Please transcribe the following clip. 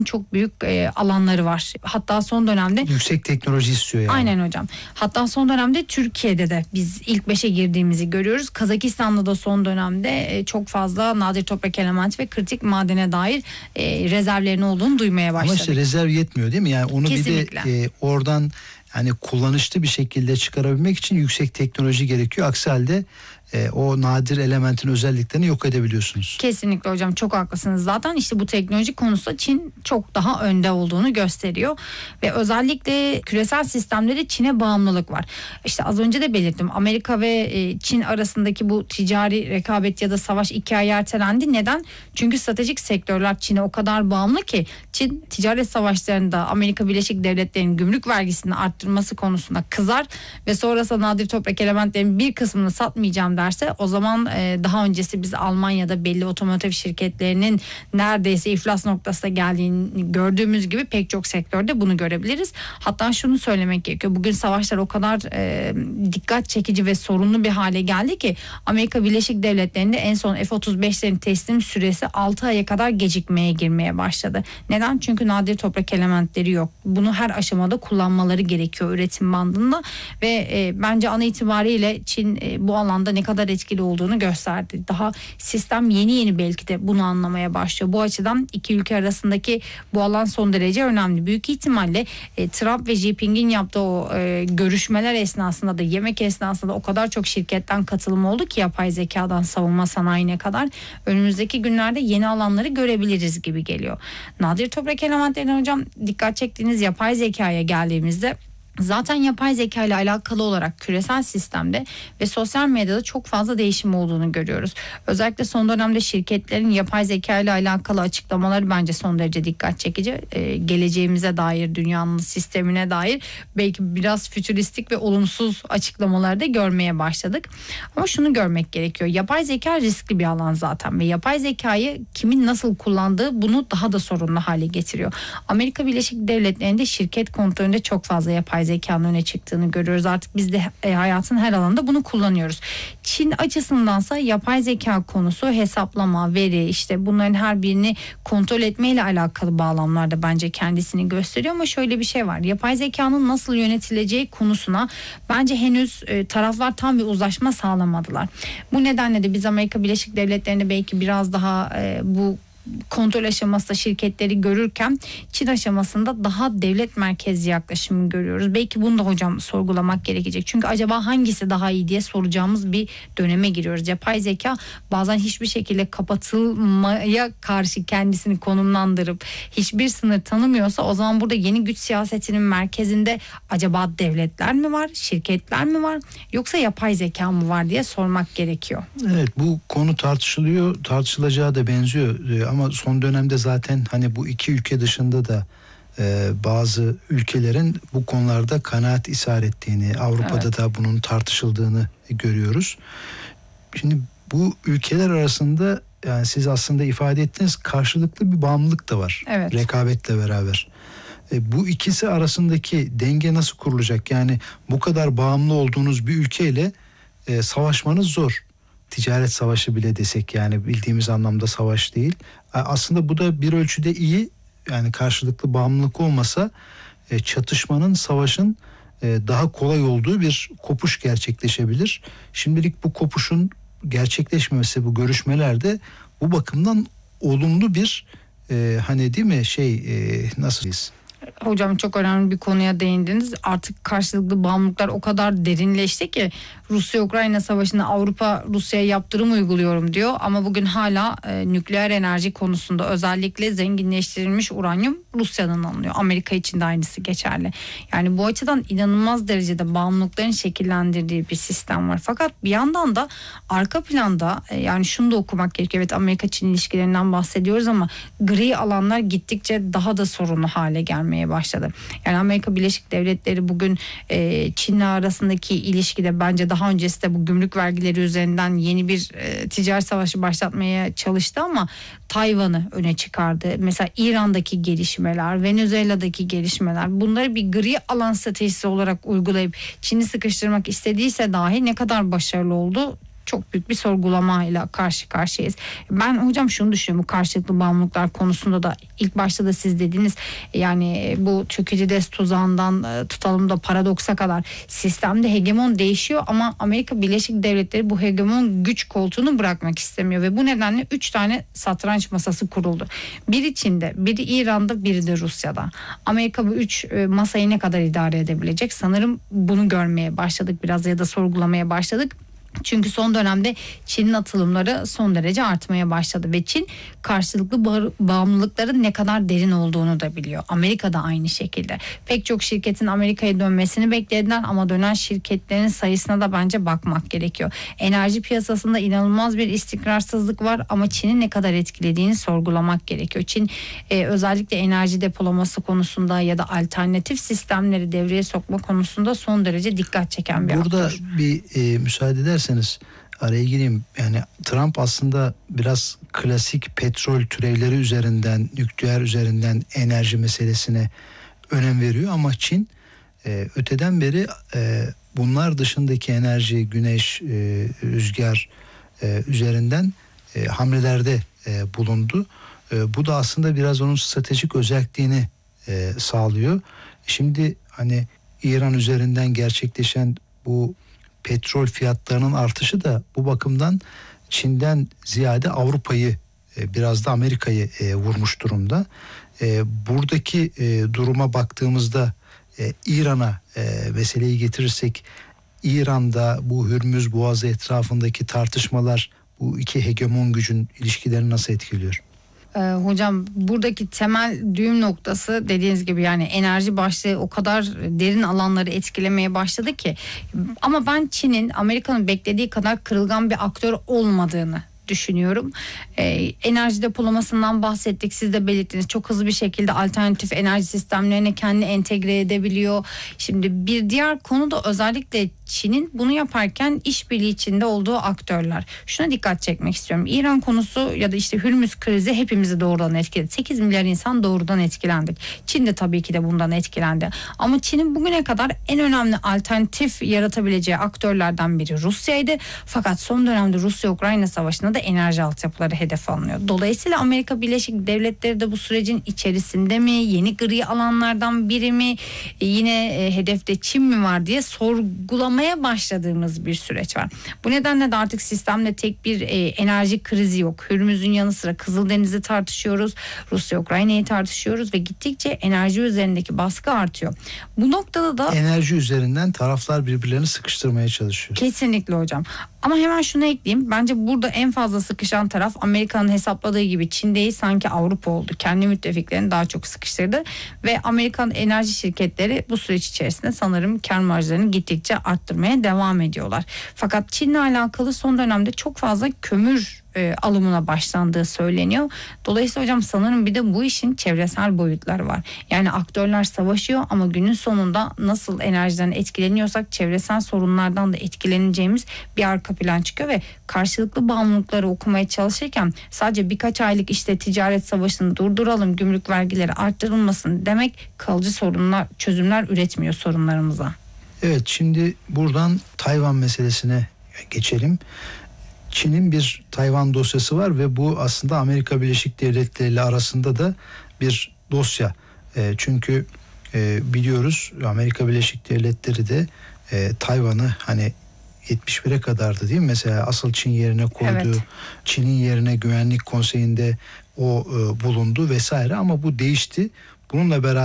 çok büyük alanları var. Hatta son dönemde yüksek teknoloji istiyor yani. Aynen hocam. Hatta son dönemde Türkiye'de de biz ilk 5'e girdiğimizi görüyoruz. Kazakistan'da da son dönemde çok fazla nadir toprak elementi ve kritik madene dair rezervlerin olduğunu duymaya başladık. Ama işte rezerv yetmiyor değil mi? Yani onu Kesinlikle. Bir de oradan yani kullanışlı bir şekilde çıkarabilmek için yüksek teknoloji gerekiyor. Aksi halde o nadir elementin özelliklerini yok edebiliyorsunuz. Kesinlikle hocam, çok haklısınız. Zaten işte bu teknoloji konusunda Çin çok daha önde olduğunu gösteriyor ve özellikle küresel sistemleri Çin'e bağımlılık var. İşte az önce de belirttim, Amerika ve Çin arasındaki bu ticari rekabet ya da savaş 2 ay ertelendi. Neden? Çünkü stratejik sektörler Çin'e o kadar bağımlı ki Çin ticaret savaşlarında Amerika Birleşik Devletleri'nin gümrük vergisini arttırması konusunda kızar ve sonrasında nadir toprak elementlerin bir kısmını satmayacağım derse, o zaman daha öncesi biz Almanya'da belli otomotiv şirketlerinin neredeyse iflas noktasına geldiğini gördüğümüz gibi pek çok sektörde bunu görebiliriz. Hatta şunu söylemek gerekiyor. Bugün savaşlar o kadar dikkat çekici ve sorunlu bir hale geldi ki Amerika Birleşik Devletleri'nde en son F-35'lerin teslim süresi 6 aya kadar gecikmeye girmeye başladı. Neden? Çünkü nadir toprak elementleri yok. Bunu her aşamada kullanmaları gerekiyor üretim bandında ve bence an itibariyle Çin bu alanda ne kadar etkili olduğunu gösterdi. Daha sistem yeni belki de bunu anlamaya başlıyor. Bu açıdan iki ülke arasındaki bu alan son derece önemli. Büyük ihtimalle Trump ve Xi Jinping'in yaptığı o görüşmeler esnasında da, yemek esnasında o kadar çok şirketten katılım oldu ki yapay zekadan savunma sanayine kadar, önümüzdeki günlerde yeni alanları görebiliriz gibi geliyor. Nadir toprak elementlerine hocam dikkat çektiğiniz yapay zekaya geldiğimizde, zaten yapay zeka ile alakalı olarak küresel sistemde ve sosyal medyada çok fazla değişim olduğunu görüyoruz. Özellikle son dönemde şirketlerin yapay zeka ile alakalı açıklamaları bence son derece dikkat çekici. Geleceğimize dair, dünyanın sistemine dair belki biraz fütüristik ve olumsuz açıklamaları da görmeye başladık. Ama şunu görmek gerekiyor. Yapay zeka riskli bir alan zaten ve yapay zekayı kimin nasıl kullandığı bunu daha da sorunlu hale getiriyor. Amerika Birleşik Devletleri'nde şirket kontrolünde çok fazla yapay zekanın öne çıktığını görüyoruz. Artık biz de hayatın her alanında bunu kullanıyoruz. Çin açısındansa yapay zeka konusu hesaplama, veri, işte bunların her birini kontrol etmeyle alakalı bağlamlarda bence kendisini gösteriyor ama şöyle bir şey var. Yapay zekanın nasıl yönetileceği konusuna bence henüz taraflar tam bir uzlaşma sağlamadılar. Bu nedenle de biz Amerika Birleşik Devletleri'nde belki biraz daha bu kontrol aşamasında şirketleri görürken Çin aşamasında daha devlet merkezli yaklaşımı görüyoruz. Belki bunu da hocam sorgulamak gerekecek. Çünkü acaba hangisi daha iyi diye soracağımız bir döneme giriyoruz. Yapay zeka bazen hiçbir şekilde kapatılmaya karşı kendisini konumlandırıp hiçbir sınır tanımıyorsa, o zaman burada yeni güç siyasetinin merkezinde acaba devletler mi var, şirketler mi var, yoksa yapay zeka mı var diye sormak gerekiyor. Evet, bu konu tartışılıyor, tartışılacağı da benziyor. Ama son dönemde zaten hani bu iki ülke dışında da bazı ülkelerin bu konularda kanaat ishar ettiğini, Avrupa'da da bunun tartışıldığını görüyoruz. Şimdi bu ülkeler arasında, yani siz aslında ifade ettiniz, karşılıklı bir bağımlılık da var. Evet. Rekabetle beraber. Bu ikisi arasındaki denge nasıl kurulacak? Yani bu kadar bağımlı olduğunuz bir ülkeyle savaşmanız zor. Ticaret savaşı bile desek, yani bildiğimiz anlamda savaş değil. Aslında bu da bir ölçüde iyi. Yani karşılıklı bağımlılık olmasa çatışmanın, savaşın daha kolay olduğu bir kopuş gerçekleşebilir. Şimdilik bu kopuşun gerçekleşmemesi, bu görüşmelerde bu bakımdan olumlu bir hani değil mi nasılız? Hocam çok önemli bir konuya değindiniz. Artık karşılıklı bağımlılıklar o kadar derinleşti ki Rusya-Ukrayna savaşında Avrupa Rusya'ya yaptırım uyguluyorum diyor ama bugün hala nükleer enerji konusunda özellikle zenginleştirilmiş uranyum Rusya'dan alınıyor. Amerika için de aynısı geçerli. Yani bu açıdan inanılmaz derecede bağımlılıkların şekillendirdiği bir sistem var. Fakat bir yandan da arka planda yani şunu da okumak gerekiyor. Evet, Amerika-Çin ilişkilerinden bahsediyoruz ama gri alanlar gittikçe daha da sorunlu hale gelmeye başladı. Yani Amerika Birleşik Devletleri bugün Çin'le arasındaki ilişkide bence daha öncesinde bu gümrük vergileri üzerinden yeni bir ticaret savaşı başlatmaya çalıştı ama Tayvan'ı öne çıkardı. Mesela İran'daki gelişmeler, Venezuela'daki gelişmeler, bunları bir gri alan stratejisi olarak uygulayıp Çin'i sıkıştırmak istediyse dahi ne kadar başarılı oldu çok büyük bir sorgulamayla karşı karşıyayız. Ben hocam şunu düşünüyorum, bu karşılıklı bağımlılıklar konusunda da ilk başta da siz dediniz, yani bu Thukydides tuzağından tutalım da paradoksa kadar sistemde hegemon değişiyor ama Amerika Birleşik Devletleri bu hegemon güç koltuğunu bırakmak istemiyor ve bu nedenle 3 tane satranç masası kuruldu. Biri Çin'de, biri İran'da, biri de Rusya'da. Amerika bu 3 masayı ne kadar idare edebilecek? Sanırım bunu görmeye başladık biraz ya da sorgulamaya başladık. Çünkü son dönemde Çin'in atılımları son derece artmaya başladı ve Çin karşılıklı bağımlılıkların ne kadar derin olduğunu da biliyor. Amerika da aynı şekilde. Pek çok şirketin Amerika'ya dönmesini beklediler ama dönen şirketlerin sayısına da bence bakmak gerekiyor. Enerji piyasasında inanılmaz bir istikrarsızlık var ama Çin'i ne kadar etkilediğini sorgulamak gerekiyor. Çin özellikle enerji depolaması konusunda ya da alternatif sistemleri devreye sokma konusunda son derece dikkat çeken bir burada aktör. bir müsaade ederseniz araya gireyim. Yani Trump aslında biraz klasik petrol türevleri üzerinden, nükleer üzerinden enerji meselesine önem veriyor ama Çin öteden beri bunlar dışındaki enerji, güneş, rüzgar üzerinden hamlelerde bulundu. Bu da aslında biraz onun stratejik özelliğini sağlıyor. Şimdi hani İran üzerinden gerçekleşen bu petrol fiyatlarının artışı da bu bakımdan Çin'den ziyade Avrupa'yı biraz da Amerika'yı vurmuş durumda. Buradaki duruma baktığımızda İran'a meseleyi getirirsek, İran'da bu Hürmüz Boğazı etrafındaki tartışmalar bu iki hegemon gücün ilişkilerini nasıl etkiliyor? Hocam buradaki temel düğüm noktası dediğiniz gibi, yani enerji başlığı o kadar derin alanları etkilemeye başladı ki, ama ben Çin'in Amerika'nın beklediği kadar kırılgan bir aktör olmadığını düşünüyorum. Enerji depolamasından bahsettik, siz de belirttiniz, çok hızlı bir şekilde alternatif enerji sistemlerine kendini entegre edebiliyor. Şimdi bir diğer konu da özellikle Çin'in bunu yaparken işbirliği içinde olduğu aktörler. Şuna dikkat çekmek istiyorum. İran konusu ya da işte Hürmüz krizi hepimizi doğrudan etkiledi. 8 milyar insan doğrudan etkilendik. Çin de tabii ki de bundan etkilendi. Ama Çin'in bugüne kadar en önemli alternatif yaratabileceği aktörlerden biri Rusya'ydı. Fakat son dönemde Rusya-Ukrayna savaşında da enerji altyapıları hedef alınıyor. Dolayısıyla Amerika Birleşik Devletleri de bu sürecin içerisinde mi? Yeni gri alanlardan biri mi? Yine hedefte Çin mi var diye sorgulamaya başladığımız bir süreç var. Bu nedenle de artık sistemde tek bir enerji krizi yok. Hürmüz'ün yanı sıra Kızıldeniz'i tartışıyoruz. Rusya-Ukrayna'yı tartışıyoruz ve gittikçe enerji üzerindeki baskı artıyor. Bu noktada da enerji üzerinden taraflar birbirlerini sıkıştırmaya çalışıyor. Kesinlikle hocam. Ama hemen şunu ekleyeyim. Bence burada en fazla sıkışan taraf Amerika'nın hesapladığı gibi Çin değil, sanki Avrupa oldu. Kendi müttefiklerini daha çok sıkıştırdı ve Amerikan enerji şirketleri bu süreç içerisinde sanırım kar marjlarını gittikçe arttırmaya devam ediyorlar. Fakat Çin'le alakalı son dönemde çok fazla kömür alımına başlandığı söyleniyor. Dolayısıyla hocam sanırım bir de bu işin çevresel boyutları var. Yani aktörler savaşıyor ama günün sonunda nasıl enerjiden etkileniyorsak çevresel sorunlardan da etkileneceğimiz bir arka plan çıkıyor ve karşılıklı bağımlılıkları okumaya çalışırken sadece birkaç aylık işte ticaret savaşını durduralım, gümrük vergileri arttırılmasın demek kalıcı sorunlar, çözümler üretmiyor sorunlarımıza. Evet, şimdi buradan Tayvan meselesine geçelim. Çin'in bir Tayvan dosyası var ve bu aslında Amerika Birleşik Devletleri ile arasında da bir dosya. Çünkü biliyoruz Amerika Birleşik Devletleri de Tayvan'ı hani 71'e kadardı değil mi? Mesela asıl Çin yerine koydu. Evet. Çin'in yerine Güvenlik Konseyi'nde o bulundu vesaire ama bu değişti. Bununla beraber